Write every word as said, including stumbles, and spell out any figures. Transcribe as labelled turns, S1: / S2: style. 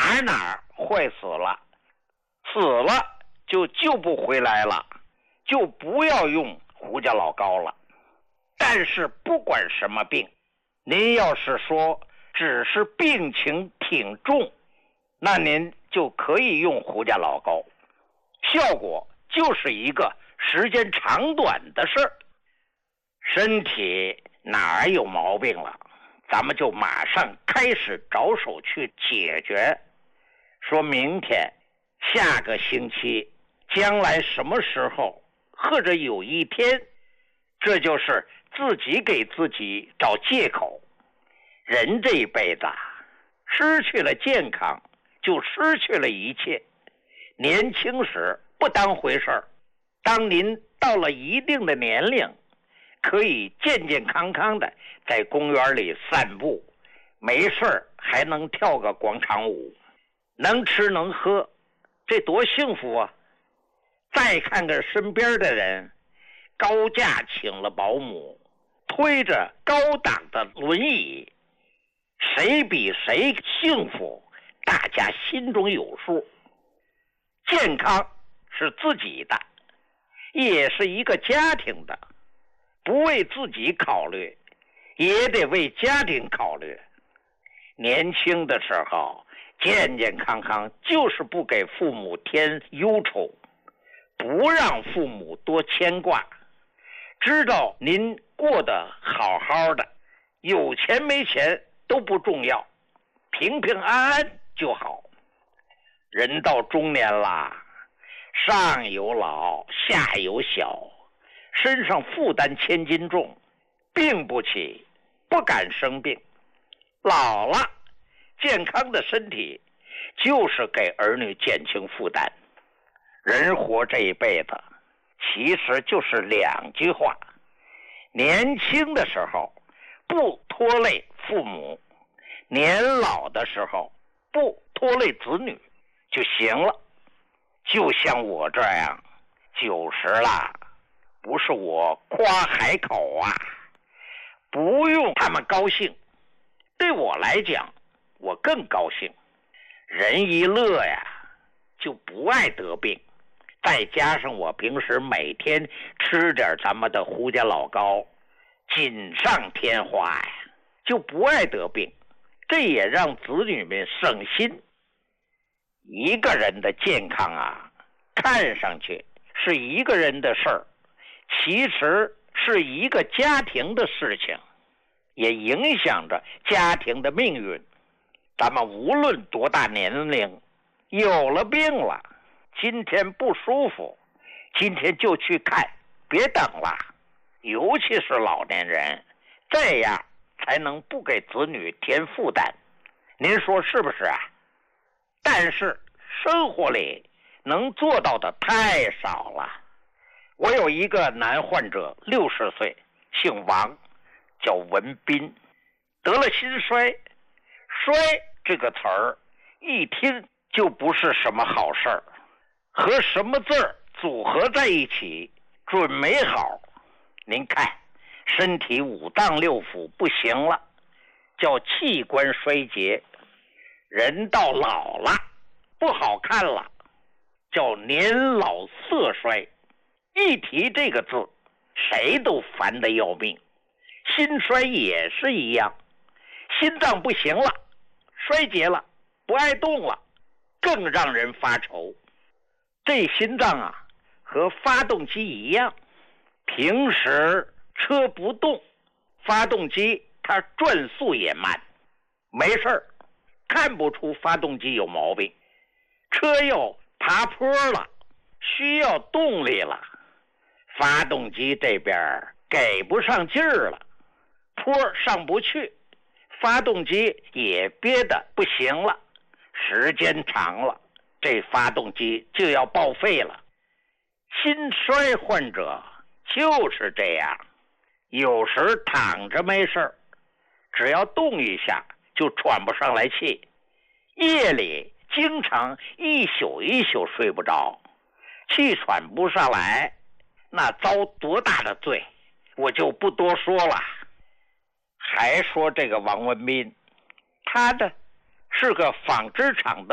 S1: 哪哪坏死了，死了就救不回来了，就不要用胡家老高了。但是不管什么病，您要是说只是病情挺重，那您就可以用胡家老高，效果就是一个时间长短的事儿。身体哪儿有毛病了，咱们就马上开始着手去解决。说明天、下个星期、将来什么时候，或者有一天，这就是自己给自己找借口。人这一辈子失去了健康，就失去了一切。年轻时不当回事儿，当您到了一定的年龄，可以健健康康的在公园里散步，没事儿还能跳个广场舞，能吃能喝，这多幸福啊！再看看身边的人，高价请了保姆，推着高档的轮椅，谁比谁幸福，大家心中有数。健康是自己的，也是一个家庭的，不为自己考虑，也得为家庭考虑。年轻的时候健健康康，就是不给父母添忧愁，不让父母多牵挂，知道您过得好好的，有钱没钱都不重要，平平安安就好。人到中年啦，上有老下有小，身上负担千斤重，病不起，不敢生病。老了，健康的身体就是给儿女减轻负担。人活这一辈子其实就是两句话，年轻的时候不拖累父母，年老的时候不拖累子女就行了。就像我这样九十了，不是我夸海口啊，不用他们高兴，对我来讲我更高兴。人一乐呀，就不爱得病，再加上我平时每天吃点咱们的胡家老高，锦上添花呀，就不爱得病，这也让子女们省心。一个人的健康啊，看上去是一个人的事儿，其实是一个家庭的事情，也影响着家庭的命运。咱们无论多大年龄，有了病了，今天不舒服，今天就去看，别等了。尤其是老年人，这样才能不给子女添负担。您说是不是啊？但是生活里能做到的太少了。我有一个男患者，六十岁，姓王，叫文斌，得了心衰。衰这个词儿一听就不是什么好事儿，和什么字儿组合在一起准没好。您看，身体五脏六腑不行了，叫器官衰竭。人到老了不好看了，叫年老色衰。一提这个字，谁都烦得要命。心衰也是一样，心脏不行了，衰竭了，不爱动了，更让人发愁。这心脏啊，和发动机一样，平时车不动，发动机它转速也慢，没事儿，看不出发动机有毛病。车要爬坡了，需要动力了，发动机这边给不上劲儿了，坡上不去，发动机也憋得不行了，时间长了，这发动机就要报废了。心衰患者就是这样，有时躺着没事，只要动一下就喘不上来气，夜里经常一宿一宿睡不着，气喘不上来，那遭多大的罪，我就不多说了。还说这个王文斌，他的是个纺织厂的